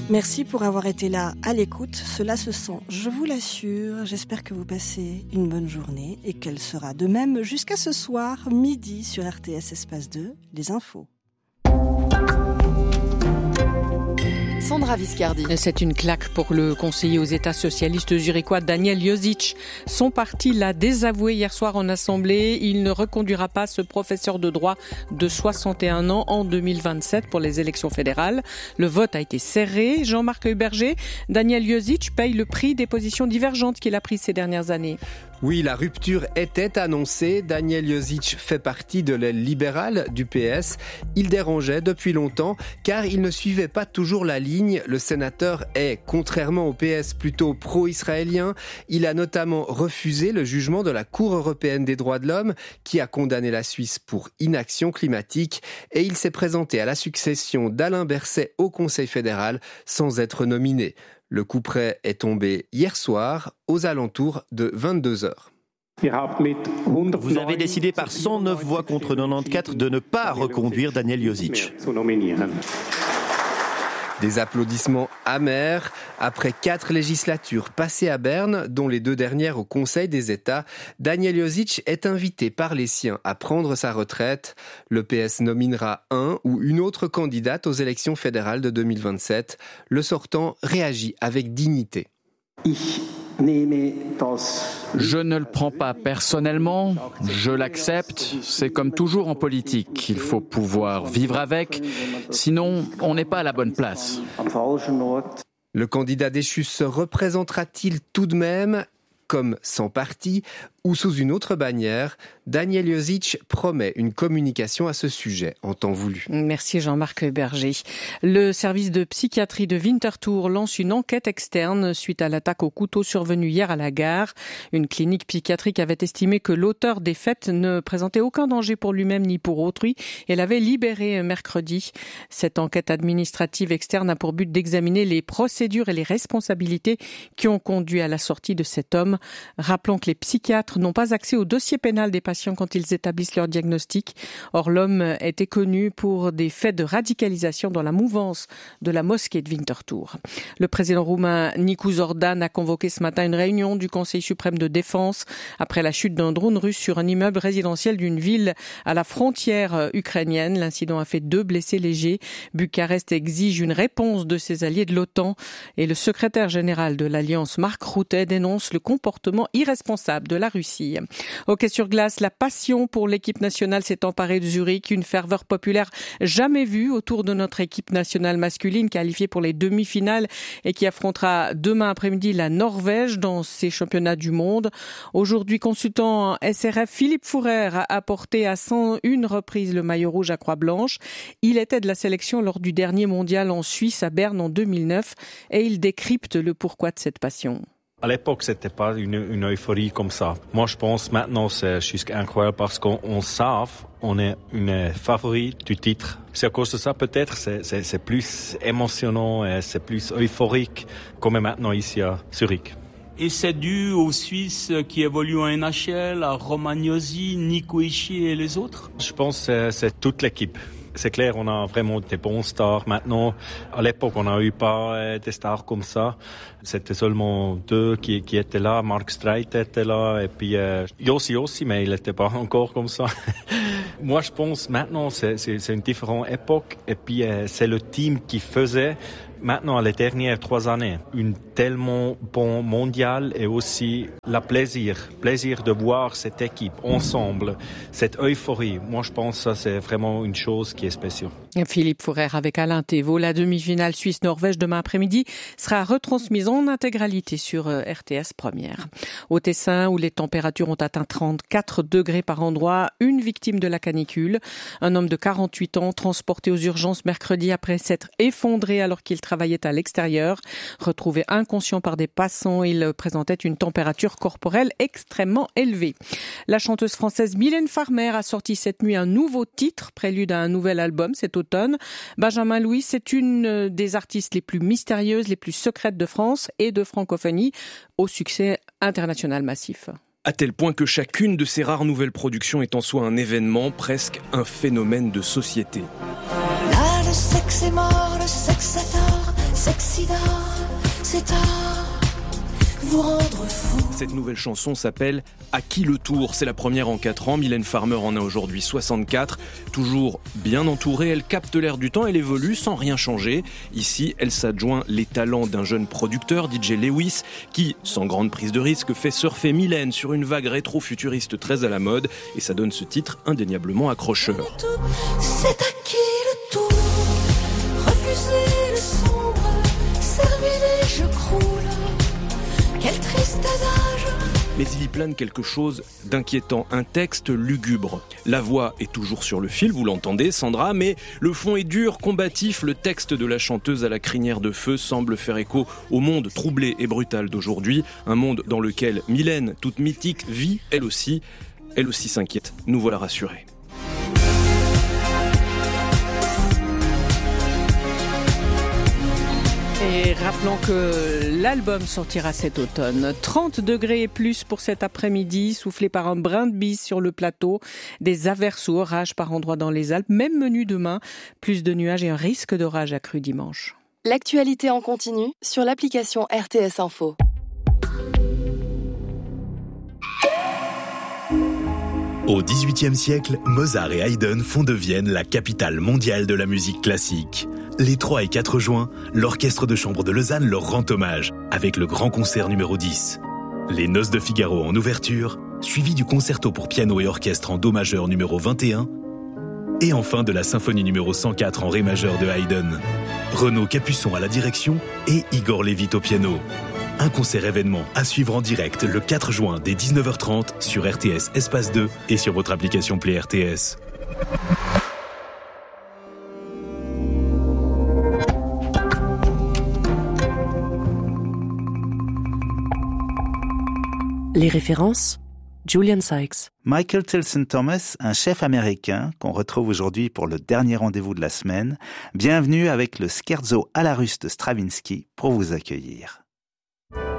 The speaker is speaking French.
Merci pour avoir été là à l'écoute. Cela se sent, je vous l'assure. J'espère que vous passez une bonne journée et qu'elle sera de même jusqu'à ce soir, midi, sur RTS Espace 2, les infos. Sandra Viscardi. C'est une claque pour le conseiller aux États socialistes zurichois Daniel Josic. Son parti l'a désavoué hier soir en assemblée. Il ne reconduira pas ce professeur de droit de 61 ans en 2027 pour les élections fédérales. Le vote a été serré. Jean-Marc Huberger, Daniel Josic paye le prix des positions divergentes qu'il a prises ces dernières années. Oui, la rupture était annoncée. Daniel Josic fait partie de l'aile libérale du PS. Il dérangeait depuis longtemps car il ne suivait pas toujours la ligne. Le sénateur est, contrairement au PS, plutôt pro-israélien. Il a notamment refusé le jugement de la Cour européenne des droits de l'homme qui a condamné la Suisse pour inaction climatique et il s'est présenté à la succession d'Alain Berset au Conseil fédéral sans être nominé. Le couperet est tombé hier soir aux alentours de 22h. Vous avez décidé par 109 voix contre 94 de ne pas reconduire Daniel Josic. Des applaudissements amers. Après 4 législatures passées à Berne, dont les 2 dernières au Conseil des États, Daniel Josic est invité par les siens à prendre sa retraite. Le PS nominera un ou une autre candidate aux élections fédérales de 2027. Le sortant réagit avec dignité. Je ne le prends pas personnellement, je l'accepte, c'est comme toujours en politique, il faut pouvoir vivre avec, sinon on n'est pas à la bonne place. Le candidat déchu se représentera-t-il tout de même comme sans parti ou sous une autre bannière? Daniel Josic promet une communication à ce sujet en temps voulu. Merci Jean-Marc Berger. Le service de psychiatrie de Winterthur lance une enquête externe suite à l'attaque au couteau survenue hier à la gare. Une clinique psychiatrique avait estimé que l'auteur des faits ne présentait aucun danger pour lui-même ni pour autrui et l'avait libéré mercredi. Cette enquête administrative externe a pour but d'examiner les procédures et les responsabilités qui ont conduit à la sortie de cet homme. Rappelons que les psychiatres n'ont pas accès au dossier pénal des patients quand ils établissent leur diagnostic. Or, l'homme était connu pour des faits de radicalisation dans la mouvance de la mosquée de Winterthur. Le président roumain Nicu Zordan a convoqué ce matin une réunion du Conseil suprême de défense après la chute d'un drone russe sur un immeuble résidentiel d'une ville à la frontière ukrainienne. L'incident a fait 2 blessés légers. Bucarest exige une réponse de ses alliés de l'OTAN et le secrétaire général de l'Alliance, Mark Rutte, dénonce le comportement irresponsable de la Russie. Hockey sur glace, la passion pour l'équipe nationale s'est emparée de Zurich, une ferveur populaire jamais vue autour de notre équipe nationale masculine qualifiée pour les demi-finales et qui affrontera demain après-midi la Norvège dans ces championnats du monde. Aujourd'hui, consultant SRF, Philippe Fourer a porté à 101 reprises le maillot rouge à Croix-Blanche. Il était de la sélection lors du dernier mondial en Suisse à Berne en 2009 et il décrypte le pourquoi de cette passion. À l'époque, c'était pas une euphorie comme ça. Moi, je pense maintenant, c'est juste incroyable parce qu'on savent, on est une favori du titre. C'est à cause de ça, peut-être, c'est plus émotionnant et c'est plus euphorique, comme maintenant ici à Zurich. Et c'est dû aux Suisses qui évoluent en NHL, à Romagnosi, Nico Hischier et les autres? Je pense que c'est toute l'équipe. C'est clair, on a vraiment des bons stars maintenant. À l'époque, on n'a eu pas des stars comme ça. C'était seulement 2 qui étaient là. Mark Streit était là et puis Yossi aussi, mais il n'était pas encore comme ça. Moi, je pense maintenant, c'est une différente époque et puis c'est le team qui faisait maintenant les dernières 3 années une tellement bon mondial et aussi le plaisir de voir cette équipe ensemble, cette euphorie. Moi, je pense que ça, c'est vraiment une chose qui est spéciale. Philippe Fourer avec Alain Thévault. La demi-finale Suisse-Norvège demain après-midi sera retransmise en intégralité sur RTS Première. Au Tessin, où les températures ont atteint 34 degrés par endroit, une victime de la canicule. Un homme de 48 ans transporté aux urgences mercredi après s'être effondré alors qu'il travaillait à l'extérieur. Retrouvé inconscient par des passants, il présentait une température corporelle extrêmement élevée. La chanteuse française Mylène Farmer a sorti cette nuit un nouveau titre, prélude à un nouvel album cet automne. Benjamin Louis, c'est une des artistes les plus mystérieuses, les plus secrètes de France et de francophonie, au succès international massif. À tel point que chacune de ces rares nouvelles productions est en soi un événement, presque un phénomène de société. Là, le sexe est mort, le sexe est tort. Sexida, c'est à vous rendre fou. Cette nouvelle chanson s'appelle « À qui le tour ?» C'est la première en 4 ans. Mylène Farmer en a aujourd'hui 64. Toujours bien entourée, elle capte l'air du temps, elle évolue sans rien changer. Ici, elle s'adjoint les talents d'un jeune producteur, DJ Lewis, qui, sans grande prise de risque, fait surfer Mylène sur une vague rétro-futuriste très à la mode. Et ça donne ce titre indéniablement accrocheur. C'est à qui le tour? Refusez le sombre, servez-les, je croule. Quel triste adage! Mais il y plane quelque chose d'inquiétant, un texte lugubre. La voix est toujours sur le fil, vous l'entendez, Sandra, mais le fond est dur, combatif. Le texte de la chanteuse à la crinière de feu semble faire écho au monde troublé et brutal d'aujourd'hui. Un monde dans lequel Mylène, toute mythique, vit, elle aussi s'inquiète. Nous voilà rassurés. Et rappelons que l'album sortira cet automne. 30 degrés et plus pour cet après-midi, soufflé par un brin de bise sur le plateau, des averses ou orages par endroits dans les Alpes, même menu demain, plus de nuages et un risque d'orage accru dimanche. L'actualité en continu sur l'application RTS Info. Au XVIIIe siècle, Mozart et Haydn font de Vienne la capitale mondiale de la musique classique. Les 3 et 4 juin, l'Orchestre de chambre de Lausanne leur rend hommage avec le grand concert numéro 10. Les Noces de Figaro en ouverture, suivi du concerto pour piano et orchestre en Do majeur numéro 21, et enfin de la symphonie numéro 104 en Ré majeur de Haydn. Renaud Capuçon à la direction et Igor Levit au piano. Un concert événement à suivre en direct le 4 juin dès 19h30 sur RTS Espace 2 et sur votre application Play RTS. Les références, Julian Sykes. Michael Tilson Thomas, un chef américain qu'on retrouve aujourd'hui pour le dernier rendez-vous de la semaine. Bienvenue avec le Scherzo à la russe de Stravinsky pour vous accueillir.